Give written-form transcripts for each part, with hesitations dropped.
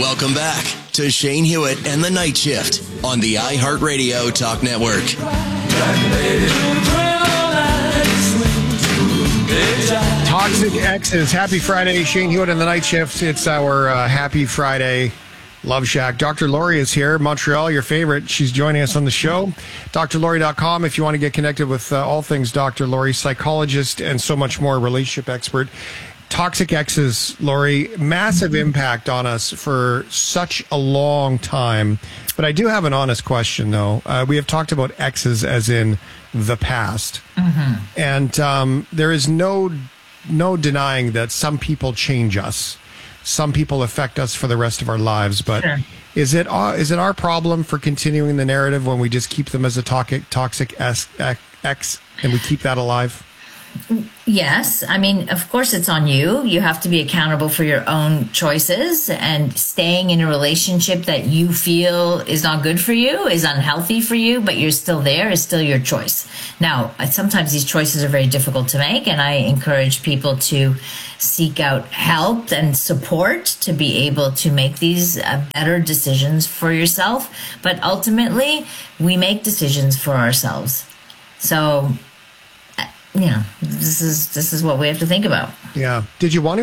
Welcome back to Shane Hewitt and the Night Shift on the iHeartRadio Talk Network. Toxic Exes. Happy Friday. Shane Hewitt and the Night Shift. It's our Happy Friday Love Shack. Dr. Lori is here. Montreal, your favorite. She's joining us on the show. drlori.com if you want to get connected with all things Dr. Lori, psychologist and so much more, relationship expert. Toxic Exes, Lori, massive impact on us for such a long time. But I do have an honest question, though. We have talked about exes as in the past. Mm-hmm. And there is no denying that some people change us. Some people affect us for the rest of our lives. But sure. Is it our problem for continuing the narrative when we just keep them as a toxic ex and we keep that alive? Yes. I mean, of course it's on you. You have to be accountable for your own choices, and staying in a relationship that you feel is not good for you, is unhealthy for you, but you're still there, is still your choice. Now, sometimes these choices are very difficult to make, and I encourage people to seek out help and support to be able to make these better decisions for yourself. But ultimately, we make decisions for ourselves. So, this is what we have to think about. Yeah. Did you want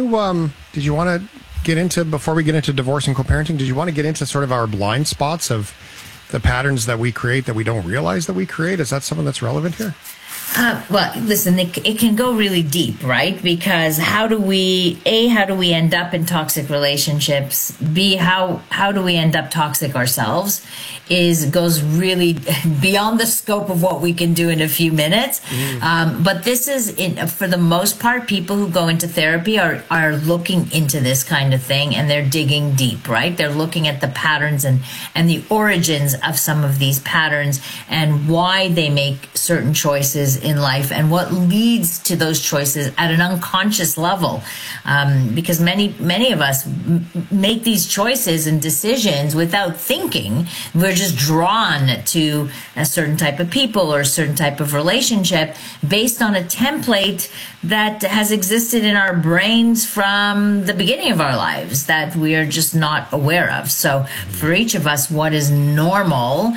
to get into, before we get into divorce and co-parenting, did you want to get into sort of our blind spots of the patterns that we create that we don't realize that we create? Is that something that's relevant here? Well, listen, it can go really deep, right? Because how do we end up in toxic relationships? B, how do we end up toxic ourselves? Goes really beyond the scope of what we can do in a few minutes. But this is, for the most part, people who go into therapy are looking into this kind of thing, and they're digging deep, right? They're looking at the patterns and the origins of some of these patterns and why they make certain choices in life and what leads to those choices at an unconscious level. Because many of us make these choices and decisions without thinking. We're just drawn to a certain type of people or a certain type of relationship based on a template that has existed in our brains from the beginning of our lives that we are just not aware of. So for each of us, what is normal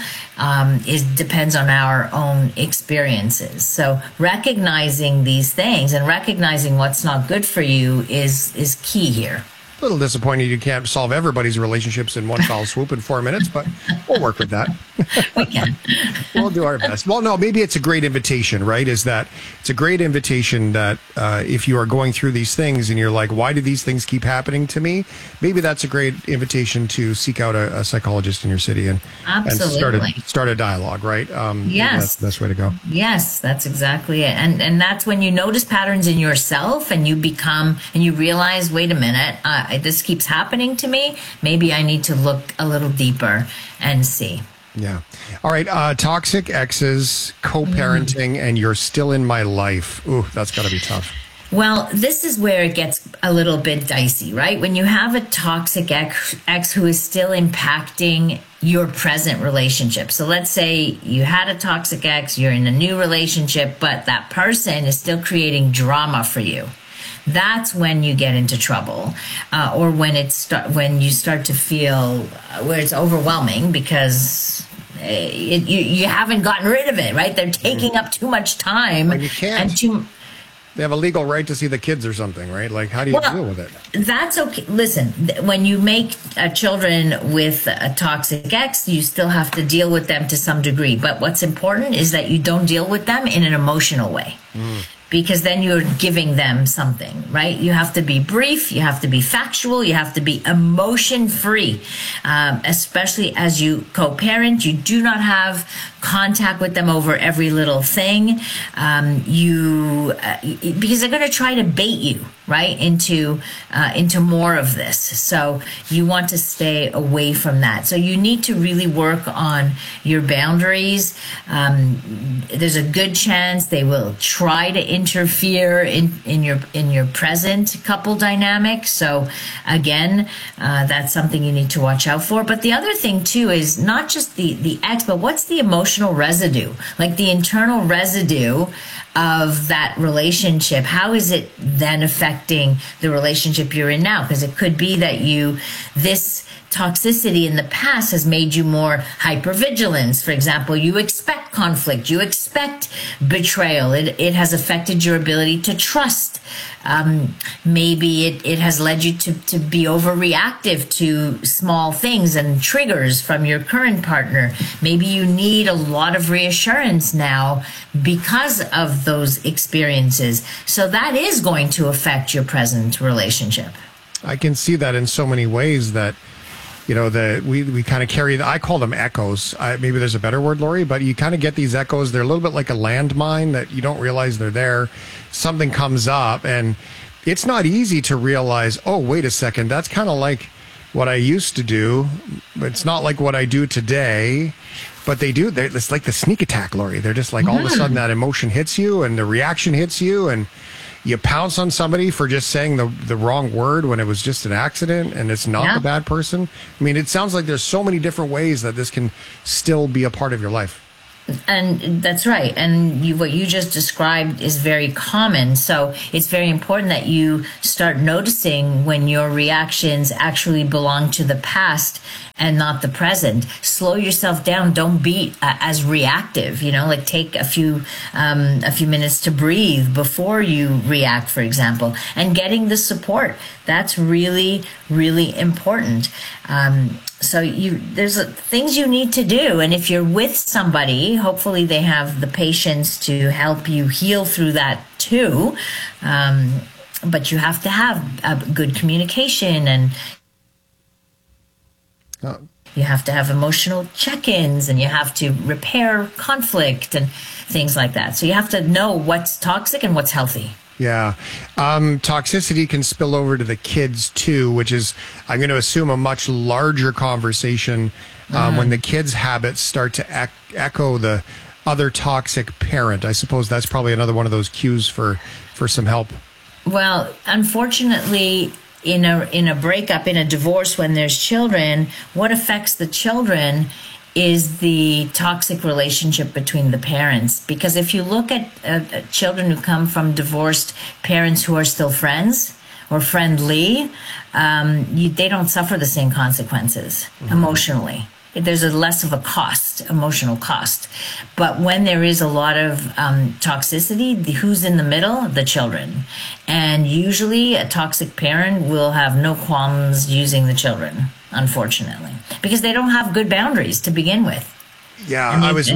depends on our own experiences. So recognizing these things and recognizing what's not good for you is key here. A little disappointed you can't solve everybody's relationships in one foul swoop in 4 minutes, but we'll work with that. We can. We'll do our best. Well, no, maybe it's a great invitation, right? Is that it's a great invitation that if you are going through these things and you're like, why do these things keep happening to me? Maybe that's a great invitation to seek out a psychologist in your city and start a dialogue, right? Yes. That's the best way to go. Yes, that's exactly it. And that's when you notice patterns in yourself and you realize, wait a minute, this keeps happening to me. Maybe I need to look a little deeper and see. Yeah. All right. Toxic exes, co-parenting, and you're still in my life. Ooh, that's got to be tough. Well, this is where it gets a little bit dicey, right? When you have a toxic ex who is still impacting your present relationship. So let's say you had a toxic ex, you're in a new relationship, but that person is still creating drama for you. That's when you get into trouble, or when you start to feel where it's overwhelming because you haven't gotten rid of it, right? They're taking up too much time. Well, you can't. They have a legal right to see the kids or something, right? Like, how do you deal with it? That's okay. Listen, when you make children with a toxic ex, you still have to deal with them to some degree. But what's important is that you don't deal with them in an emotional way. Because then you're giving them something, right? You have to be brief, you have to be factual, you have to be emotion-free, especially as you co-parent. You do not have contact with them over every little thing, because they're going to try to bait you, right, into more of this. So you want to stay away from that. So you need to really work on your boundaries. There's a good chance they will try to interfere in your present couple dynamic. So again, that's something you need to watch out for. But the other thing too is not just the ex, but what's the emotional residue, like the internal residue of that relationship, how is it then affecting the relationship you're in now? Because it could be that this toxicity in the past has made you more hypervigilance. For example, you expect conflict, you expect betrayal. It has affected your ability to trust. Maybe it has led you to be overreactive to small things and triggers from your current partner. Maybe you need a lot of reassurance now because of those experiences. So that is going to affect your present relationship. I can see that in so many ways that, we kind of carry, I call them echoes. Maybe there's a better word, Lori, but you kind of get these echoes. They're a little bit like a landmine that you don't realize they're there. Something comes up and it's not easy to realize, oh, wait a second, that's kind of like what I used to do. It's not like what I do today, but they do. It's like the sneak attack, Lori. They're just like all of a sudden that emotion hits you and the reaction hits you and you pounce on somebody for just saying the wrong word when it was just an accident and it's not the bad person. I mean, it sounds like there's so many different ways that this can still be a part of your life. And that's right. And what you just described is very common. So it's very important that you start noticing when your reactions actually belong to the past and not the present. Slow yourself down. Don't be as reactive. Like take a few minutes to breathe before you react, for example. And getting the support, that's really, really important. So there's things you need to do. And if you're with somebody, hopefully they have the patience to help you heal through that too. But you have to have a good communication and you have to have emotional check-ins and you have to repair conflict and things like that. So you have to know what's toxic and what's healthy. Yeah. Toxicity can spill over to the kids too, which is, I'm going to assume, a much larger conversation when the kids' habits start to echo the other toxic parent. I suppose that's probably another one of those cues for some help. Well, unfortunately, in a breakup, in a divorce, when there's children, what affects the children is the toxic relationship between the parents. Because if you look at children who come from divorced parents who are still friends or friendly, they don't suffer the same consequences emotionally. There's less of a cost, emotional cost. But when there is a lot of toxicity, who's in the middle? The children. And usually a toxic parent will have no qualms using the children, unfortunately, because they don't have good boundaries to begin with. Yeah,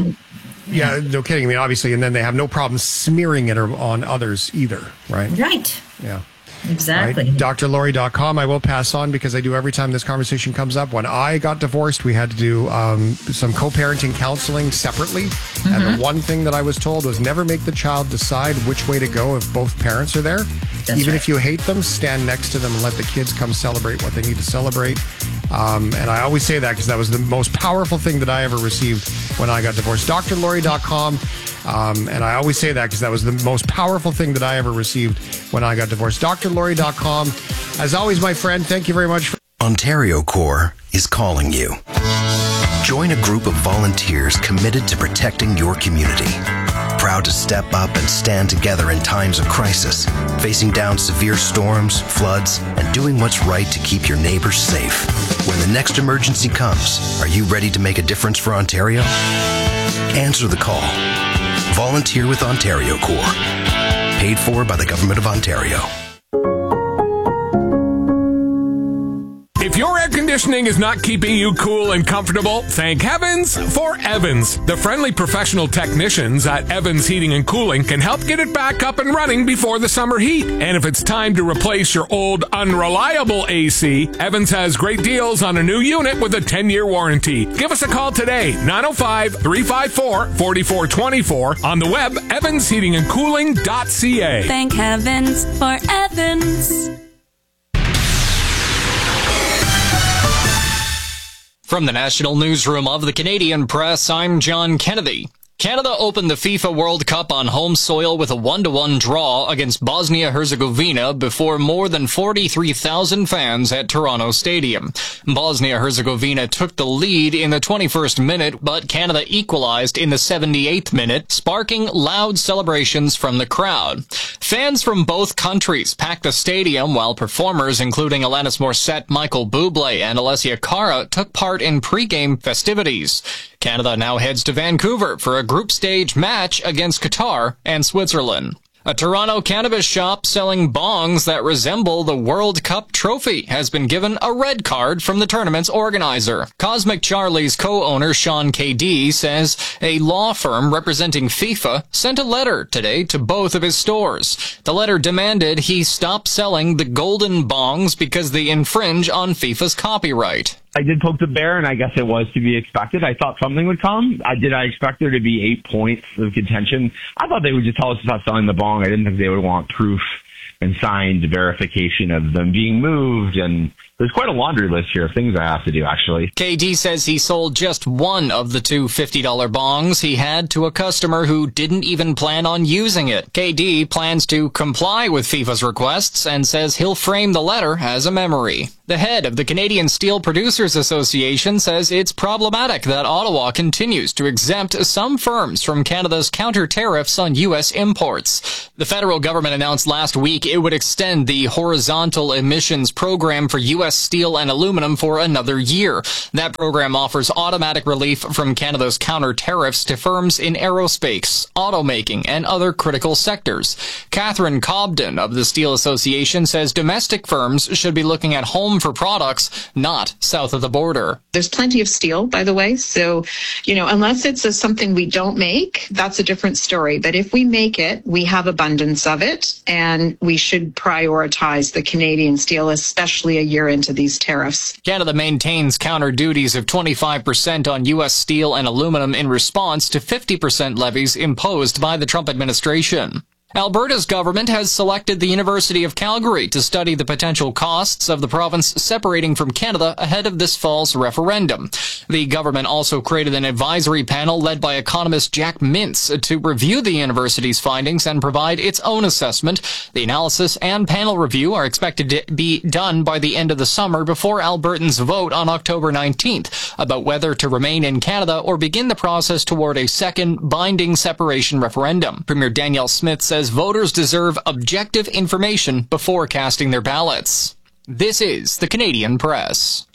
no kidding. I mean, obviously, and then they have no problem smearing it on others either, right? Right. Yeah. Exactly. Right. DrLori.com. I will pass on because I do every time this conversation comes up. When I got divorced, we had to do some co-parenting counseling separately. And the one thing that I was told was never make the child decide which way to go if both parents are there. That's Even right. if you hate them, stand next to them and let the kids come celebrate what they need to celebrate. And I always say that because that was the most powerful thing that I ever received when I got divorced. DrLori.com. And I always say that because that was the most powerful thing that I ever received when I got divorced. DrLori.com. As always, my friend, thank you very much. Ontario Corps is calling you. Join a group of volunteers committed to protecting your community. Proud to step up and stand together in times of crisis, facing down severe storms, floods, and doing what's right to keep your neighbors safe. When the next emergency comes, are you ready to make a difference for Ontario? Answer the call. Volunteer with Ontario Corps. Paid for by the Government of Ontario. If your air conditioning is not keeping you cool and comfortable, thank heavens for Evans. The friendly professional technicians at Evans Heating and Cooling can help get it back up and running before the summer heat. And if it's time to replace your old unreliable AC, Evans has great deals on a new unit with a 10-year warranty. Give us a call today, 905-354-4424, on the web, evansheatingandcooling.ca. Thank heavens for Evans. From the National Newsroom of the Canadian Press, I'm John Kennedy. Canada opened the FIFA World Cup on home soil with a 1-1 draw against Bosnia-Herzegovina before more than 43,000 fans at Toronto Stadium. Bosnia-Herzegovina took the lead in the 21st minute, but Canada equalized in the 78th minute, sparking loud celebrations from the crowd. Fans from both countries packed the stadium, while performers including Alanis Morissette, Michael Bublé, and Alessia Cara took part in pre-game festivities. Canada now heads to Vancouver for a group stage match against Qatar and Switzerland. A Toronto cannabis shop selling bongs that resemble the World Cup trophy has been given a red card from the tournament's organizer. Cosmic Charlie's co-owner Sean KD says a law firm representing FIFA sent a letter today to both of his stores. The letter demanded he stop selling the golden bongs because they infringe on FIFA's copyright. I did poke the bear, and I guess it was to be expected. I thought something would come. I expect there to be 8 points of contention? I thought they would just tell us to stop selling the bong. I didn't think they would want proof and signed verification of them being moved, and there's quite a laundry list here of things I have to do, actually. KD says he sold just one of the two $50 bongs he had to a customer who didn't even plan on using it. KD plans to comply with FIFA's requests and says he'll frame the letter as a memory. The head of the Canadian Steel Producers Association says it's problematic that Ottawa continues to exempt some firms from Canada's counter tariffs on U.S. imports. The federal government announced last week it would extend the horizontal emissions program for U.S. steel and aluminum for another year. That program offers automatic relief from Canada's counter tariffs to firms in aerospace, automaking, and other critical sectors. Catherine Cobden of the Steel Association says domestic firms should be looking at home for products, not south of the border. There's plenty of steel, by the way. So, unless it's something we don't make, that's a different story. But if we make it, we have abundance of it, and we should prioritize the Canadian steel, especially a year into these tariffs. Canada maintains counter duties of 25% on U.S. steel and aluminum in response to 50% levies imposed by the Trump administration. Alberta's government has selected the University of Calgary to study the potential costs of the province separating from Canada ahead of this fall's referendum. The government also created an advisory panel led by economist Jack Mintz to review the university's findings and provide its own assessment. The analysis and panel review are expected to be done by the end of the summer before Albertans vote on October 19th about whether to remain in Canada or begin the process toward a second binding separation referendum. Premier Danielle Smith says voters deserve objective information before casting their ballots. This is the Canadian Press.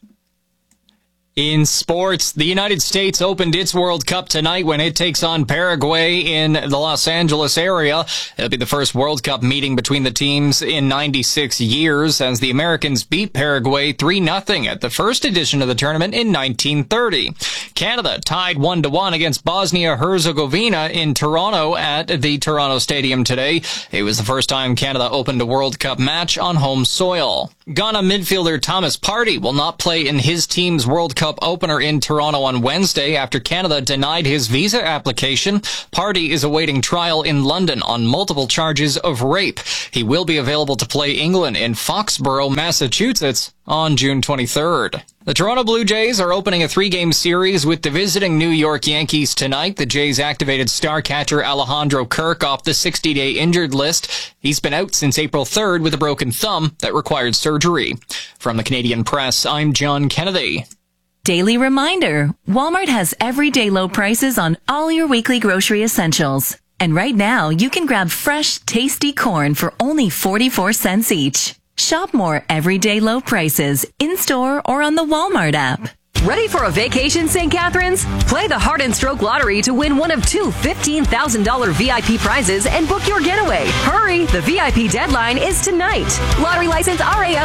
In sports, the United States opened its World Cup tonight when it takes on Paraguay in the Los Angeles area. It'll be the first World Cup meeting between the teams in 96 years as the Americans beat Paraguay 3-0 at the first edition of the tournament in 1930. Canada tied 1-1 against Bosnia-Herzegovina in Toronto at the Toronto Stadium today. It was the first time Canada opened a World Cup match on home soil. Ghana midfielder Thomas Partey will not play in his team's World Cup opener in Toronto on Wednesday after Canada denied his visa application. Partey is awaiting trial in London on multiple charges of rape. He will be available to play England in Foxborough, Massachusetts on June 23rd. The Toronto Blue Jays are opening a 3-game series with the visiting New York Yankees tonight. The Jays activated star catcher Alejandro Kirk off the 60-day injured list. He's been out since April 3rd with a broken thumb that required surgery. From the Canadian Press, I'm John Kennedy. Daily reminder, Walmart has everyday low prices on all your weekly grocery essentials. And right now, you can grab fresh, tasty corn for only 44 cents each. Shop more everyday low prices in-store or on the Walmart app. Ready for a vacation, St. Catharines? Play the Heart and Stroke Lottery to win one of two $15,000 VIP prizes and book your getaway. Hurry! The VIP deadline is tonight. Lottery license RAF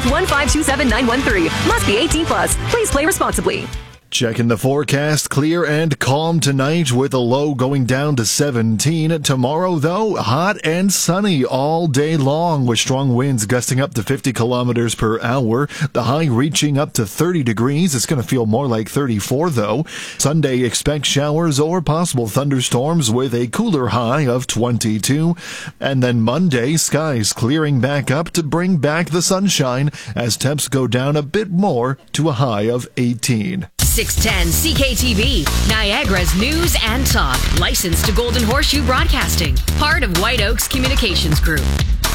1527913. Must be 18 plus. Please play responsibly. Checking the forecast, clear and calm tonight with a low going down to 17. Tomorrow, though, hot and sunny all day long with strong winds gusting up to 50 kilometers per hour. The high reaching up to 30 degrees. It's going to feel more like 34, though. Sunday, expect showers or possible thunderstorms with a cooler high of 22. And then Monday, skies clearing back up to bring back the sunshine as temps go down a bit more to a high of 18. 610 CKTV, Niagara's news and talk. Licensed to Golden Horseshoe Broadcasting. Part of White Oaks Communications Group.